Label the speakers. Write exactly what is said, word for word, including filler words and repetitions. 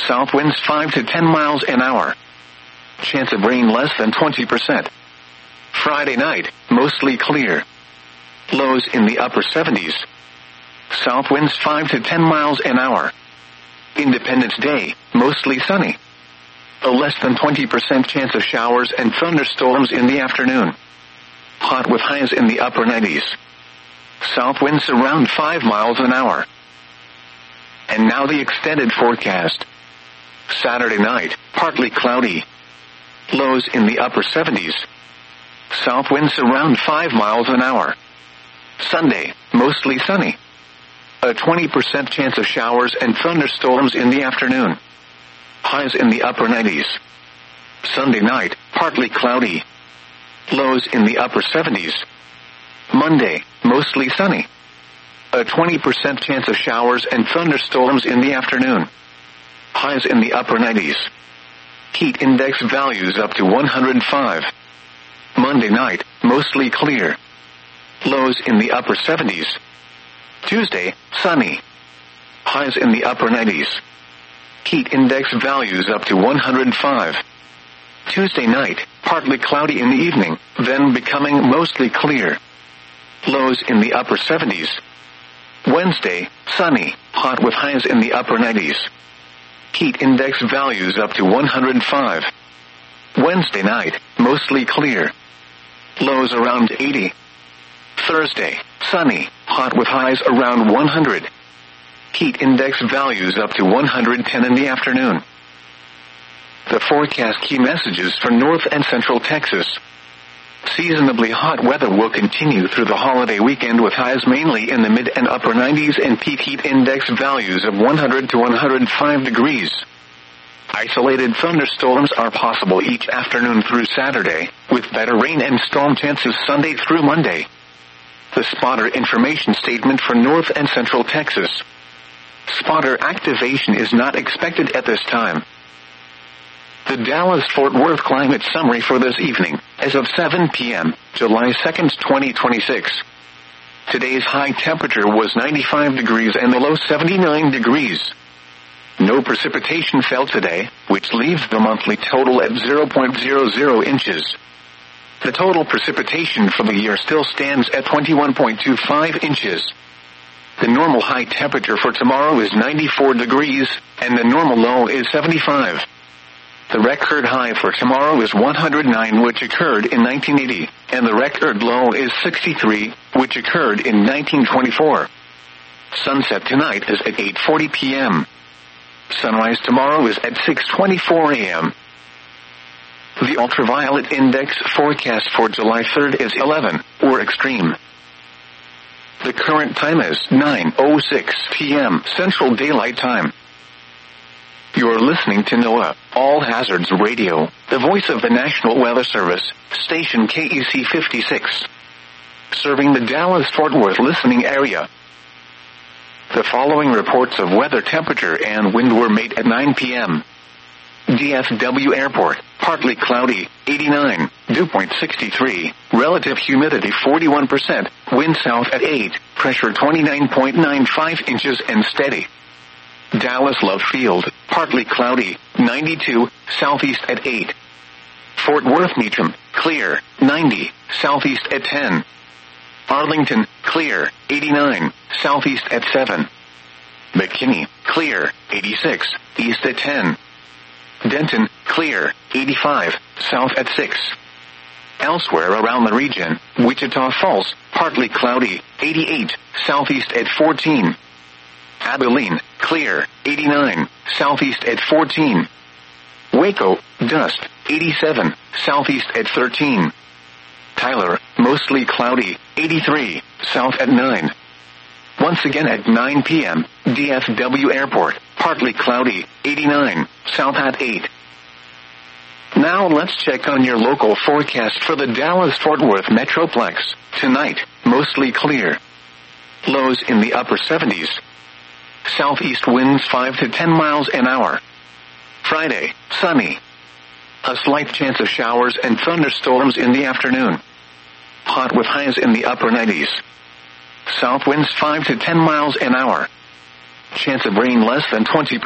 Speaker 1: South winds five to ten miles an hour. Chance of rain less than twenty percent. Friday night, mostly clear. Lows in the upper seventies. South winds five to ten miles an hour. Independence Day, mostly sunny. A less than twenty percent chance of showers and thunderstorms in the afternoon. Hot with highs in the upper nineties. South winds around five miles an hour. And now the extended forecast. Saturday night, partly cloudy. Lows in the upper seventies. South winds around five miles an hour. Sunday, mostly sunny. A twenty percent chance of showers and thunderstorms in the afternoon. Highs in the upper nineties. Sunday night, partly cloudy. Lows in the upper seventies. Monday, mostly sunny. A twenty percent chance of showers and thunderstorms in the afternoon. Highs in the upper nineties. Heat index values up to one hundred five. Monday night, mostly clear. Lows in the upper seventies. Tuesday, sunny. Highs in the upper nineties. Heat index values up to one hundred five. Tuesday night, partly cloudy in the evening, then becoming mostly clear. Lows in the upper seventies. Wednesday, sunny, hot with highs in the upper nineties. Heat index values up to one hundred five. Wednesday night, mostly clear. Lows around eighty. Thursday, sunny, hot with highs around one hundred. Heat index values up to one hundred ten in the afternoon. The forecast key messages for North and Central Texas. Seasonably hot weather will continue through the holiday weekend with highs mainly in the mid and upper nineties and peak heat index values of one hundred to one hundred five degrees. Isolated thunderstorms are possible each afternoon through Saturday, with better rain and storm chances Sunday through Monday. The spotter information statement for North and Central Texas. Spotter activation is not expected at this time. The Dallas-Fort Worth climate summary for this evening, as of seven p.m., July second, twenty twenty-six. Today's high temperature was ninety-five degrees and the low seventy-nine degrees. No precipitation fell today, which leaves the monthly total at zero point zero zero inches. The total precipitation for the year still stands at twenty-one point two five inches. The normal high temperature for tomorrow is ninety-four degrees, and the normal low is seventy-five. The record high for tomorrow is one hundred nine, which occurred in nineteen eighty, and the record low is sixty-three, which occurred in nineteen twenty-four. Sunset tonight is at eight forty p.m. Sunrise tomorrow is at six twenty-four a.m. The ultraviolet index forecast for July third is eleven, or extreme. The current time is nine oh six p.m. Central Daylight Time. You're listening to NOAA, All Hazards Radio, the voice of the National Weather Service, station K E C fifty-six. Serving the Dallas-Fort Worth listening area. The following reports of weather, temperature, and wind were made at nine p.m. D F W Airport, partly cloudy, eighty-nine, dew point sixty-three, relative humidity forty-one percent, wind south at eight, pressure twenty-nine point nine five inches and steady. Dallas Love Field, partly cloudy, ninety-two, southeast at eight. Fort Worth Meacham, clear, ninety, southeast at ten. Arlington, clear, eighty-nine, southeast at seven. McKinney, clear, eighty-six, east at ten. Denton, clear, eighty-five, south at six. Elsewhere around the region, Wichita Falls, partly cloudy, eighty-eight, southeast at fourteen. Abilene, clear, eighty-nine, southeast at fourteen. Waco, dust, eighty-seven, southeast at thirteen. Tyler, mostly cloudy, eighty-three, south at nine. Once again at nine p.m., D F W Airport, partly cloudy, eighty-nine, south at eight. Now let's check on your local forecast for the Dallas-Fort Worth Metroplex. Tonight, mostly clear. Lows in the upper seventies. Southeast winds five to ten miles an hour. Friday, sunny. A slight chance of showers and thunderstorms in the afternoon. Hot with highs in the upper nineties. South winds five to ten miles an hour. Chance of rain less than twenty percent.